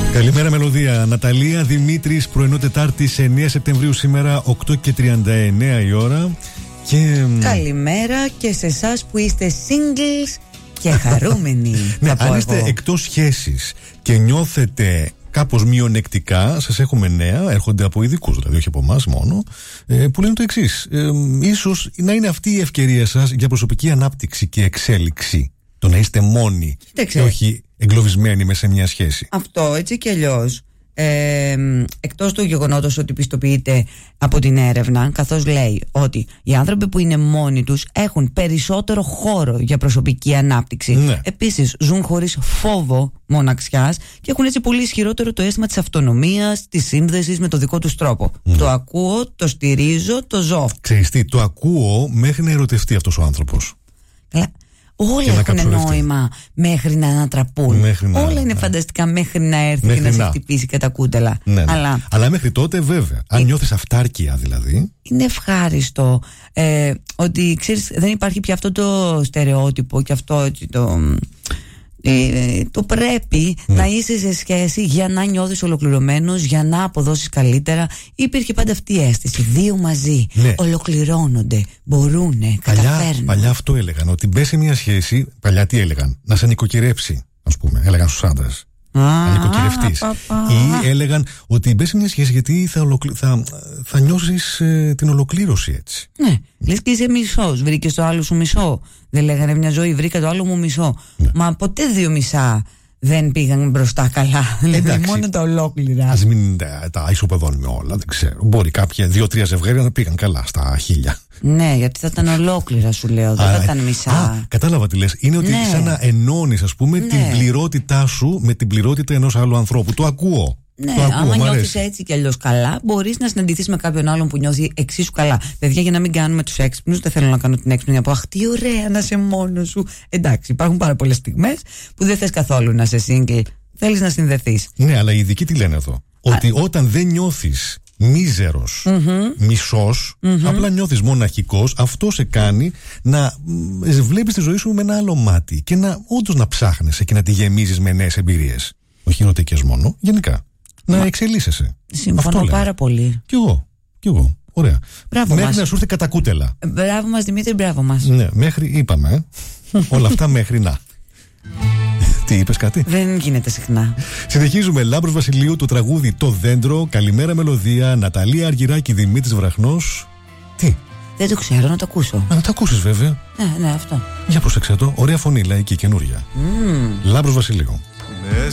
Καλημέρα μελωδία. Ναταλία Δημήτρης, πρωινό Τετάρτη 9 Σεπτεμβρίου σήμερα, 8:39 η ώρα. Και... Καλημέρα και σε εσάς που είστε singles και χαρούμενοι. Ναι, αν είστε εκτός σχέσης και νιώθετε κάπως μειονεκτικά, σας έχουμε νέα, έρχονται από ειδικούς, δηλαδή όχι από εμάς μόνο, που λένε το εξής. Ίσως να είναι αυτή η ευκαιρία σας για προσωπική ανάπτυξη και εξέλιξη. Το να είστε μόνοι και όχι εγκλωβισμένοι μέσα σε μια σχέση. Αυτό έτσι κι αλλιώς. Εκτός του γεγονότος ότι πιστοποιείται από την έρευνα, καθώς λέει ότι οι άνθρωποι που είναι μόνοι τους έχουν περισσότερο χώρο για προσωπική ανάπτυξη. Ναι. Επίσης ζουν χωρίς φόβο μοναξιάς και έχουν έτσι πολύ ισχυρότερο το αίσθημα της αυτονομίας, της σύνδεσης με το δικό τους τρόπο. Το ακούω, το στηρίζω, το ζω. Ξέρεις τι, το ακούω μέχρι να ερωτευτεί αυτός ο άνθρωπος. Όλα έχουν νόημα μέχρι να ανατραπούν. Όλα είναι φανταστικά μέχρι να έρθει και να σε χτυπήσει κατά κούτελα. Ναι. Αλλά μέχρι τότε, βέβαια, αν νιώθεις αυτάρκεια δηλαδή. Είναι ευχάριστο ότι ξέρεις, δεν υπάρχει πια αυτό το στερεότυπο και αυτό έτσι, το πρέπει να είσαι σε σχέση για να νιώθεις ολοκληρωμένος, για να αποδώσεις καλύτερα. Υπήρχε πάντα αυτή η αίσθηση. Δύο μαζί ολοκληρώνονται, μπορούνε, καταφέρνουν. Παλιά αυτό έλεγαν, ότι μπες σε μια σχέση. Παλιά τι έλεγαν? Να σε νοικοκυρέψει, ας πούμε, έλεγαν στους άντρες. Να νοικοκυρευτείς. Ή έλεγαν ότι μπες σε μια σχέση γιατί θα νιώσεις την ολοκλήρωση έτσι. Ναι, λες και είσαι μισός, βρήκες το άλλο σου μισό. Δεν λέγανε μια ζωή, βρήκα το άλλο μου μισό. Ναι. Μα ποτέ δύο μισά δεν πήγαν μπροστά καλά. Δηλαδή μόνο τα ολόκληρα. Ας μην τα ισοπεδώνουμε όλα, δεν ξέρω. Μπορεί κάποια 2-3 ζευγάρια να πήγαν καλά στα 1000. Ναι, γιατί θα ήταν ολόκληρα, σου λέω. Δεν θα ήταν μισά. Κατάλαβα τι λες. Είναι ότι σαν να ενώνεις, ας πούμε, την πληρότητά σου με την πληρότητα ενός άλλου ανθρώπου. Το ακούω. Ναι, άμα νιώθεις έτσι κι αλλιώς καλά, μπορείς να συναντηθείς με κάποιον άλλον που νιώθει εξίσου καλά. Παιδιά, για να μην κάνουμε τους έξυπνους, δεν θέλω να κάνω την έξυπνη να πω αχ, τι ωραία να είσαι μόνος σου. Εντάξει, υπάρχουν πάρα πολλές στιγμές που δεν θες καθόλου να είσαι single. Θέλεις να συνδεθείς. Ναι, αλλά οι ειδικοί τι λένε εδώ? Ότι όταν δεν νιώθεις μίζερος, μισός, απλά νιώθεις μοναχικός, αυτό σε κάνει να βλέπεις τη ζωή σου με ένα άλλο μάτι και να όντως να ψάχνεσαι και να τη γεμίζεις με νέες εμπειρίες. Όχι ερωτικές μόνο, γενικά. Να εξελίσσεσαι. Συμφωνώ πάρα πολύ. Κι εγώ. Ωραία. Μπράβο μέχρι μας. να σου έρθει κατά κούτελα. Μπράβο μας, Δημήτρη, μπράβο μας. Ναι, μέχρι είπαμε. Όλα αυτά μέχρι να. Τι είπες κάτι? Δεν γίνεται συχνά. Συνεχίζουμε. Λάμπρος Βασιλείου, το τραγούδι Το Δέντρο. Καλημέρα μελωδία. Ναταλία Αργυράκη, Δημήτρης Βραχνός. Τι? Δεν το ξέρω, να το ακούσω. Να το ακούσεις βέβαια. Ναι, αυτό. Για πρόσεξε το. Ωραία φωνή, λαϊκή, καινούρια. Λάμπρος Βασιλείου.